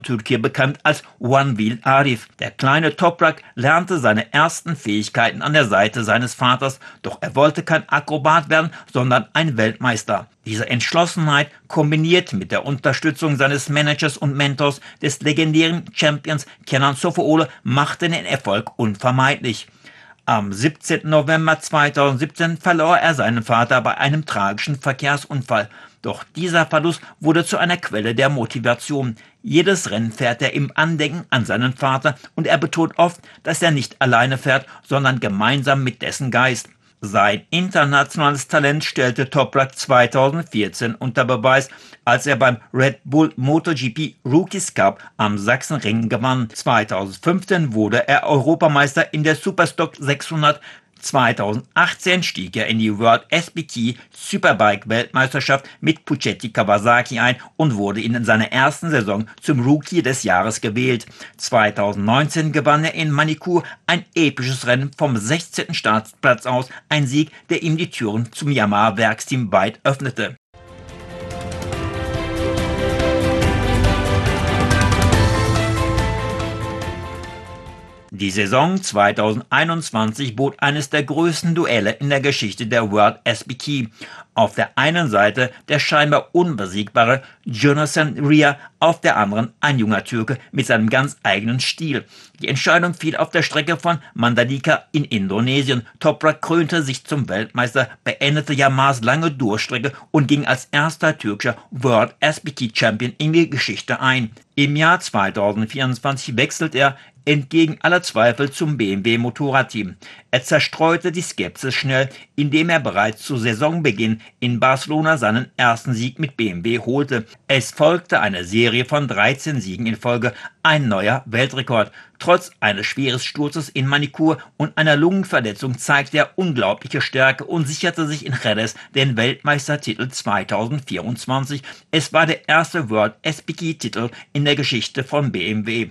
Türkiye bekannt als One-Wheel Arif. Der kleine Toprak lernte seine ersten Fähigkeiten an der Seite seines Vaters, doch er wollte kein Akrobat werden, sondern ein Weltmeister. Diese Entschlossenheit, kombiniert mit der Unterstützung seines Managers und Mentors, des legendären Champions Kenan Sofuoğlu, machte den Erfolg unvermeidlich. Am 17. November 2017 verlor er seinen Vater bei einem tragischen Verkehrsunfall. Doch dieser Verlust wurde zu einer Quelle der Motivation. Jedes Rennen fährt er im Andenken an seinen Vater und er betont oft, dass er nicht alleine fährt, sondern gemeinsam mit dessen Geist. Sein internationales Talent stellte Toprak 2014 unter Beweis, als er beim Red Bull MotoGP Rookies Cup am Sachsenring gewann. 2015 wurde er Europameister in der Superstock 600. 2018 stieg er in die World SBT Superbike Weltmeisterschaft mit Puccetti Kawasaki ein und wurde in seiner ersten Saison zum Rookie des Jahres gewählt. 2019 gewann er in Manicur ein episches Rennen vom 16. Startplatz aus, ein Sieg, der ihm die Türen zum Yamaha-Werksteam weit öffnete. Die Saison 2021 bot eines der größten Duelle in der Geschichte der World SBT. Auf der einen Seite der scheinbar unbesiegbare Jonathan Rea, auf der anderen ein junger Türke mit seinem ganz eigenen Stil. Die Entscheidung fiel auf der Strecke von Mandalika in Indonesien. Toprak krönte sich zum Weltmeister, beendete Yamahas lange Durchstrecke und ging als erster türkischer World SBT Champion in die Geschichte ein. Im Jahr 2024 wechselt er entgegen aller Zweifel zum BMW Motorradteam. Er zerstreute die Skepsis schnell, indem er bereits zu Saisonbeginn in Barcelona seinen ersten Sieg mit BMW holte. Es folgte eine Serie von 13 Siegen in Folge, ein neuer Weltrekord. Trotz eines schweren Sturzes in Manicur und einer Lungenverletzung zeigte er unglaubliche Stärke und sicherte sich in Jerez den Weltmeistertitel 2024. Es war der erste World SBT-Titel in der Geschichte von BMW.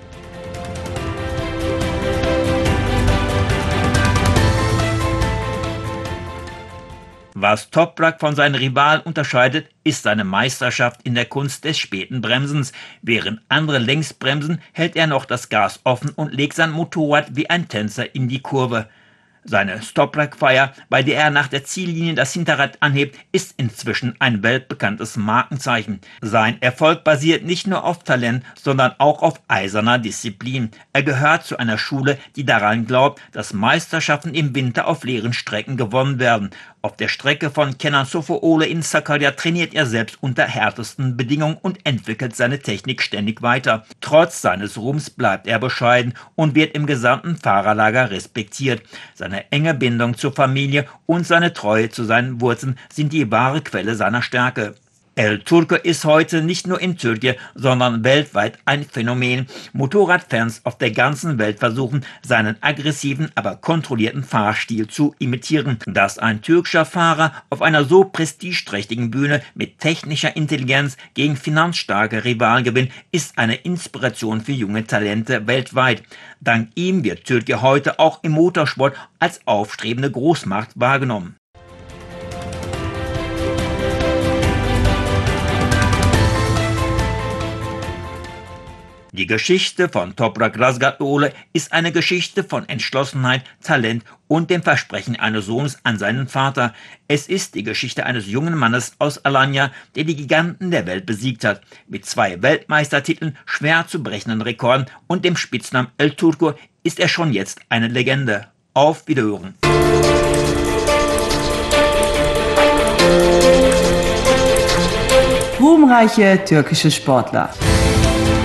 Was Toprak von seinen Rivalen unterscheidet, ist seine Meisterschaft in der Kunst des späten Bremsens. Während andere längst bremsen, hält er noch das Gas offen und legt sein Motorrad wie ein Tänzer in die Kurve. Seine Stop-Like-Fire, bei der er nach der Ziellinie das Hinterrad anhebt, ist inzwischen ein weltbekanntes Markenzeichen. Sein Erfolg basiert nicht nur auf Talent, sondern auch auf eiserner Disziplin. Er gehört zu einer Schule, die daran glaubt, dass Meisterschaften im Winter auf leeren Strecken gewonnen werden. Auf der Strecke von Kenan Sofuoğlu in Sakarya trainiert er selbst unter härtesten Bedingungen und entwickelt seine Technik ständig weiter. Trotz seines Ruhms bleibt er bescheiden und wird im gesamten Fahrerlager respektiert. Seine enge Bindung zur Familie und seine Treue zu seinen Wurzeln sind die wahre Quelle seiner Stärke. El Turco ist heute nicht nur in Türkei, sondern weltweit ein Phänomen. Motorradfans auf der ganzen Welt versuchen, seinen aggressiven, aber kontrollierten Fahrstil zu imitieren. Dass ein türkischer Fahrer auf einer so prestigeträchtigen Bühne mit technischer Intelligenz gegen finanzstarke Rivalen gewinnt, ist eine Inspiration für junge Talente weltweit. Dank ihm wird Türkei heute auch im Motorsport als aufstrebende Großmacht wahrgenommen. Die Geschichte von Toprak Razgatlıoğlu ist eine Geschichte von Entschlossenheit, Talent und dem Versprechen eines Sohnes an seinen Vater. Es ist die Geschichte eines jungen Mannes aus Alanya, der die Giganten der Welt besiegt hat. Mit 2 Weltmeistertiteln, schwer zu brechenden Rekorden und dem Spitznamen El Turco ist er schon jetzt eine Legende. Auf Wiederhören. Ruhmreiche türkische Sportler.